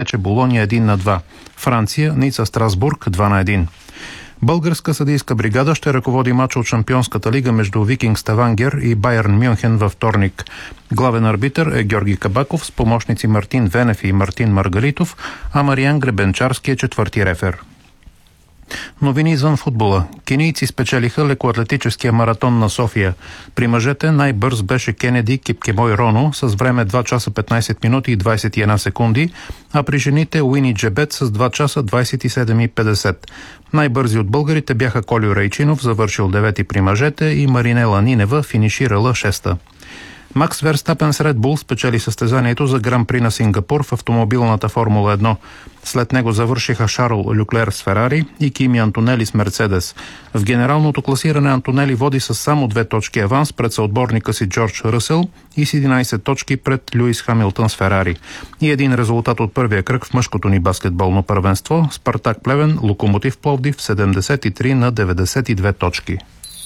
Лече Болония 1-2. Франция, Ница Страсбург 2-1. Българска съдийска бригада ще ръководи мача от Шампионската лига между Викинг Ставангер и Байерн Мюнхен във вторник. Главен арбитър е Георги Кабаков с помощници Мартин Венев и Мартин Маргалитов, а Мариан Гребенчарски е четвърти рефер. Новини извън футбола. Кенийци спечелиха лекоатлетическия маратон на София. При мъжете най-бърз беше Кенеди Кипкемой Роно с време 2 часа 15 минути и 21 секунди, а при жените Уини Джебет с 2 часа 27 и 50. Най-бързи от българите бяха Колю Райчинов, завършил 9-ти при мъжете, и Маринела Нинева, финиширала 6-та. Макс Верстапен с Red Bull спечели състезанието за Гран-при на Сингапур в автомобилната Формула 1. След него завършиха Шарл Люклер с Ферари и Кими Антонели с Мерцедес. В генералното класиране Антонели води с само 2 точки аванс пред съотборника си Джордж Ръсъл и с 11 точки пред Люис Хамилтън с Ферари. И един резултат от първия кръг в мъжкото ни баскетболно първенство: Спартак Плевен, Локомотив Пловдив 73-92 точки.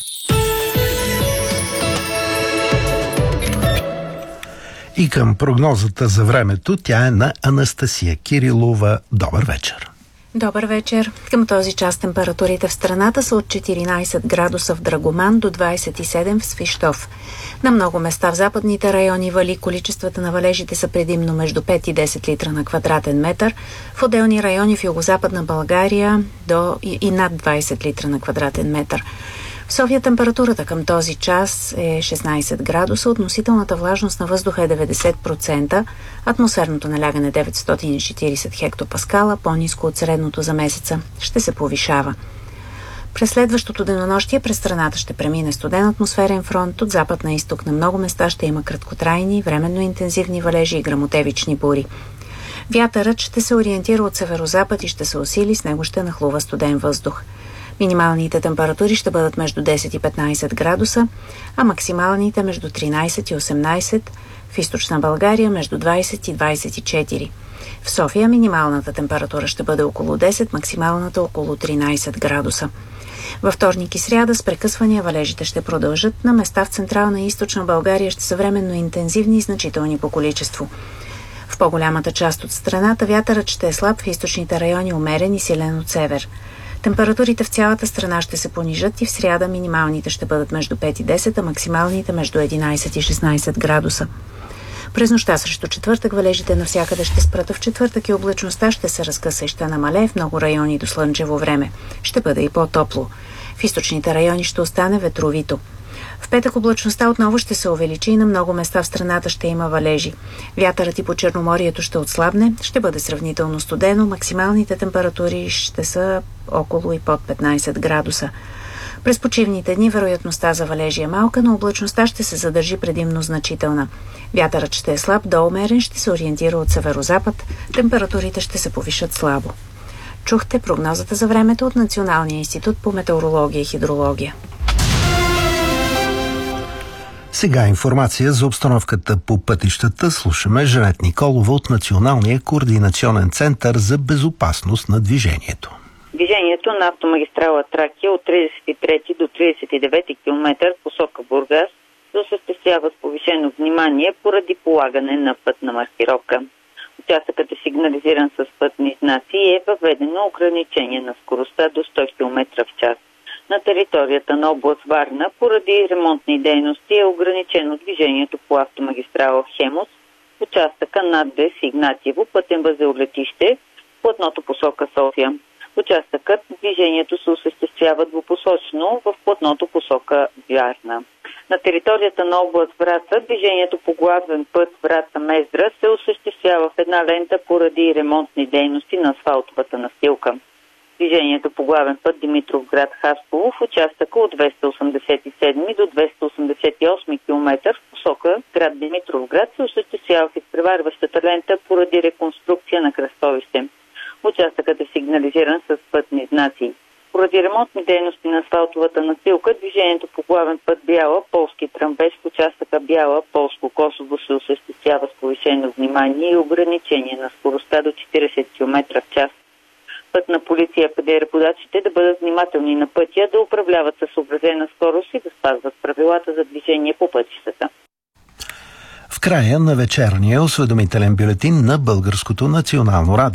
И към прогнозата за времето, тя е на Анастасия Кирилова. Добър вечер! Добър вечер! Към този час температурите в страната са от 14 градуса в Драгоман до 27 в Свищов. На много места в западните райони вали, количествата на валежите са предимно между 5 и 10 литра на квадратен метър, в отделни райони в югозападна България и над 20 литра на квадратен метър. В София температурата към този час е 16 градуса, относителната влажност на въздуха е 90%, атмосферното налягане 940 хектопаскала, по-ниско от средното за месеца, ще се повишава. През следващото денонощие през страната ще премине студен атмосферен фронт. От запад на изток на много места ще има краткотрайни, временно интензивни валежи и гръмотевични бури. Вятърът ще се ориентира от северозапад и ще се усили, с него ще нахлува студен въздух. Минималните температури ще бъдат между 10 и 15 градуса, а максималните между 13 и 18, в източна България между 20 и 24. В София минималната температура ще бъде около 10, максималната около 13 градуса. Във вторник и сряда с прекъсвания валежите ще продължат. На места в централна и източна България ще са временно интензивни и значителни по количество. В по-голямата част от страната вятърът ще е слаб, в източните райони умерен и силен от север. Температурите в цялата страна ще се понижат и в сряда минималните ще бъдат между 5 и 10, а максималните между 11 и 16 градуса. През нощта срещу четвъртък валежите навсякъде ще спрат. В четвъртък и облачността ще се разкъса и ще намалее в много райони до слънчево време. Ще бъде и по-топло. В източните райони ще остане ветровито. В петък облачността отново ще се увеличи и на много места в страната ще има валежи. Вятърът и по Черноморието ще отслабне, ще бъде сравнително студено, максималните температури ще са около и под 15 градуса. През почивните дни вероятността за валежи е малка, но облачността ще се задържи предимно значителна. Вятърът ще е слаб до умерен, ще се ориентира от северозапад, температурите ще се повишат слабо. Чухте прогнозата за времето от Националния институт по метеорология и хидрология. Сега информация за обстановката по пътищата. Слушаме Жанет Николова от Националния координационен център за безопасност на движението. Движението на автомагистрала Тракия от 33 до 39 км в посока Бургас се осъществява с повишено внимание поради полагане на пътна маркировка. Участъкът е сигнализиран с пътни знаци и е въведено ограничение на скоростта до 100 км в час. На територията на област Варна поради ремонтни дейности е ограничено движението по автомагистрала Хемус, участъка над Дес Игнатиево, пътен възел Летище, платното посока София. Участъкът движението се осъществява двупосочно в платното посока Варна. На територията на област Враца движението по главен път Враца-Мездра се осъществява в една лента поради ремонтни дейности на асфалтовата настилка. Движението по главен път Димитровград-Хасково в участъка от 287 до 288 км в посока град Димитровград се осъществява в изпреварващата лента поради реконструкция на кръстовище. Участъкът е сигнализиран с пътни знаци. Поради ремонтни дейности на асфалтовата настилка, движението по главен път Бяла-Полски Тръмбеш в участъка Бяла-Полско-Косово се осъществява с повишено внимание и ограничение на скоростта до 40 км в час. Пътна полиция апелира водачите да бъдат внимателни на пътя, да управляват със съобразена скорост и да спазват правилата за движение по пътищата. В края на вечерния осведомителен бюлетин на Българското национално радио